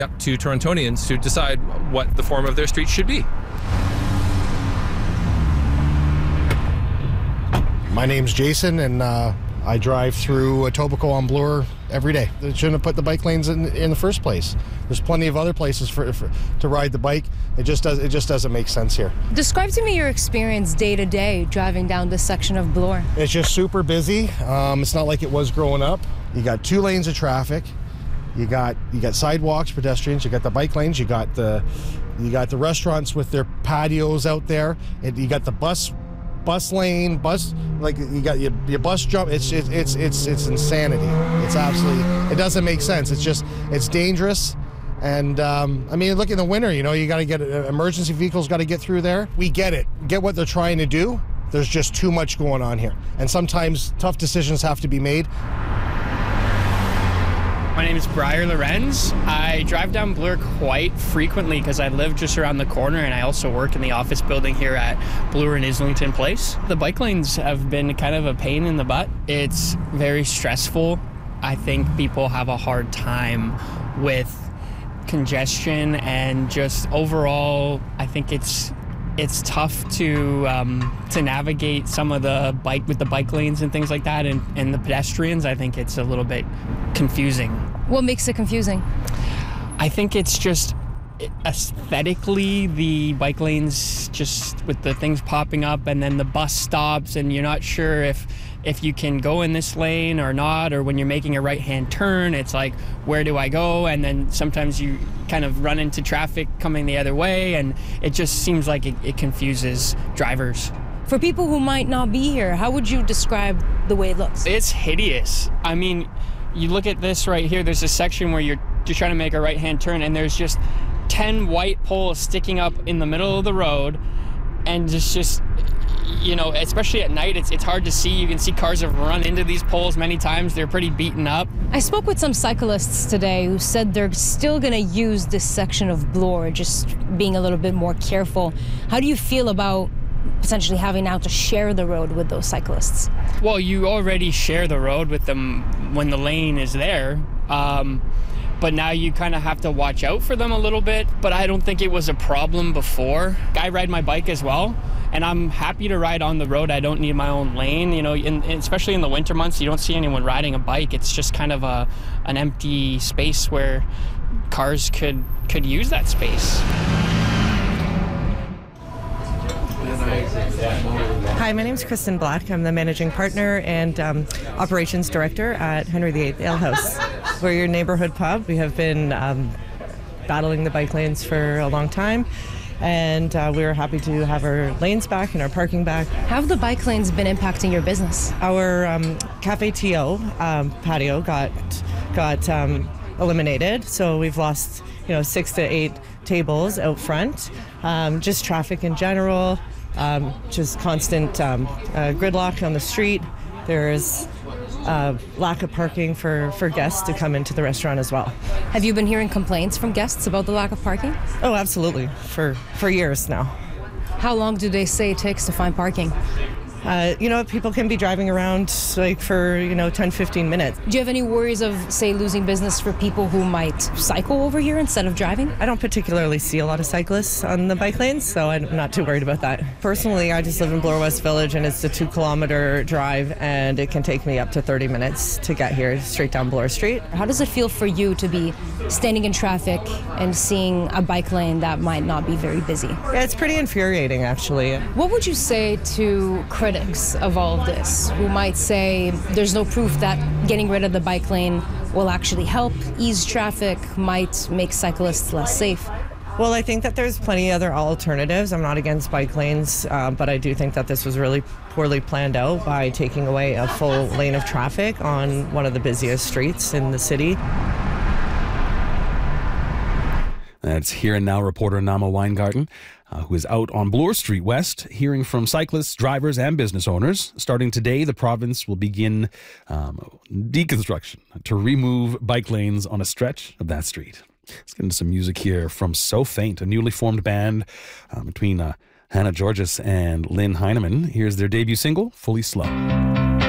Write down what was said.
Up to Torontonians to decide what the form of their street should be. My name's Jason, and I drive through Etobicoke on Bloor every day. They shouldn't have put the bike lanes in the first place. There's plenty of other places to ride the bike. It just doesn't make sense here. Describe to me your experience day to day driving down this section of Bloor. It's just super busy. It's not like it was growing up. You got 2 lanes of traffic. You got sidewalks, pedestrians. You got the bike lanes. You got the restaurants with their patios out there. And you got the bus lane, like you got your bus jump. It's insanity. It's absolutely, it doesn't make sense. It's dangerous. And I mean, look, in the winter, you got to get emergency vehicles, got to get through there. We get what they're trying to do. There's just too much going on here, and sometimes tough decisions have to be made. My name is Briar Lorenz. I drive down Bloor quite frequently because I live just around the corner, and I also work in the office building here at Bloor and Islington Place. The bike lanes have been kind of a pain in the butt. It's very stressful. I think people have a hard time with congestion, and just overall, I think it's tough to navigate some of the bike lanes and things like that, and the pedestrians. I think it's a little bit confusing. What makes it confusing? I think it's just aesthetically, the bike lanes, just with the things popping up, and then the bus stops, and you're not sure if you can go in this lane or not, or when you're making a right-hand turn, it's like, where do I go? And then sometimes you kind of run into traffic coming the other way, and it just seems like it confuses drivers. For people who might not be here, how would you describe the way it looks? It's hideous. I mean, you look at this right here, there's a section where you're trying to make a right-hand turn, and there's just 10 white poles sticking up in the middle of the road, and it's just, especially at night, it's hard to see. You can see cars have run into these poles many times. They're pretty beaten up. I spoke with some cyclists today who said they're still going to use this section of Bloor, just being a little bit more careful. How do you feel about potentially having now to share the road with those cyclists? Well, you already share the road with them when the lane is there. But now you kind of have to watch out for them a little bit. But I don't think it was a problem before. I ride my bike as well, and I'm happy to ride on the road. I don't need my own lane. Especially in the winter months, you don't see anyone riding a bike. It's just kind of an empty space where cars could use that space. Hi, my name is Kristen Black. I'm the managing partner and operations director at Henry VIII Ale House. We're your neighborhood pub. We have been battling the bike lanes for a long time, and we're happy to have our lanes back and our parking back. How have the bike lanes been impacting your business? Our Cafe T.O. Patio got eliminated, so we've lost 6 to 8 tables out front. Just traffic in general. Just constant gridlock on the street. There's lack of parking for guests to come into the restaurant as well. Have you been hearing complaints from guests about the lack of parking? Oh, absolutely. For years now. How long do they say it takes to find parking? People can be driving around for 10-15 minutes. Do you have any worries of, say, losing business for people who might cycle over here instead of driving? I don't particularly see a lot of cyclists on the bike lanes, so I'm not too worried about that. Personally, I just live in Bloor West Village, and it's a 2-kilometer drive, and it can take me up to 30 minutes to get here straight down Bloor Street. How does it feel for you to be standing in traffic and seeing a bike lane that might not be very busy? Yeah, it's pretty infuriating, actually. What would you say to critics of all of this who might say there's no proof that getting rid of the bike lane will actually help ease traffic, might make cyclists less safe? Well, I think that there's plenty other alternatives. I'm not against bike lanes, but I do think that this was really poorly planned out by taking away a full lane of traffic on one of the busiest streets in the city. That's Here and Now reporter Nama Weingarten, who is out on Bloor Street West, hearing from cyclists, drivers, and business owners. Starting today, the province will begin deconstruction to remove bike lanes on a stretch of that street. Let's get into some music here from So Faint, a newly formed band between Hannah Georges and Lynn Heineman. Here's their debut single, Fully Slow.